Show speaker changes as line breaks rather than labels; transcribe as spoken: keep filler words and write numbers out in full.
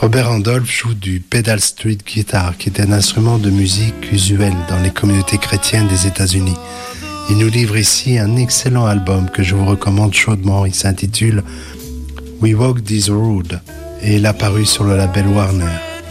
Robert Randolph joue du pedal street guitar, qui est un instrument de musique usuel dans les communautés chrétiennes des États-Unis. Il nous livre ici un excellent album que je vous recommande chaudement. Il s'intitule We Walk This Road et il a paru sur le label Warner.